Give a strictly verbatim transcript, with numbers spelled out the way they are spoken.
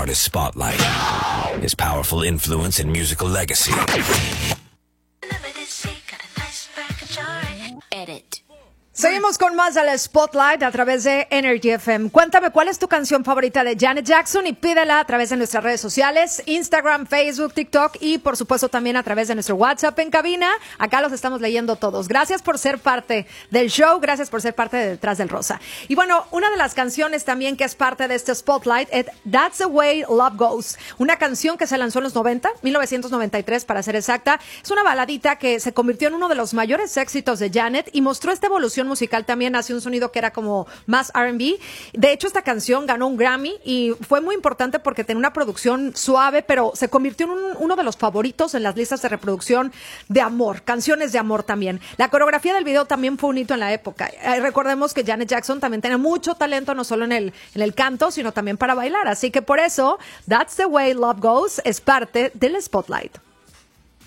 artist's spotlight, his powerful influence and musical legacy. Edit. Seguimos con más del Spotlight a través de Energy F M. Cuéntame cuál es tu canción favorita de Janet Jackson y pídela a través de nuestras redes sociales, Instagram, Facebook, TikTok y por supuesto también a través de nuestro WhatsApp en cabina. Acá los estamos leyendo todos. Gracias por ser parte del show, gracias por ser parte de Detrás del Rosa. Y bueno, una de las canciones también que es parte de este Spotlight es That's the Way Love Goes, una canción que se lanzó en los noventa, mil novecientos noventa y tres para ser exacta. Es una baladita que se convirtió en uno de los mayores éxitos de Janet y mostró esta evolución musical también hacia un sonido que era como más R and B. De hecho, esta canción ganó un Grammy y fue muy importante porque tenía una producción suave, pero se convirtió en un, uno de los favoritos en las listas de reproducción de amor, canciones de amor también. La coreografía del video también fue un hito en la época. Eh, recordemos que Janet Jackson también tenía mucho talento, no solo en el, en el canto, sino también para bailar. Así que por eso, That's the Way Love Goes es parte del Spotlight.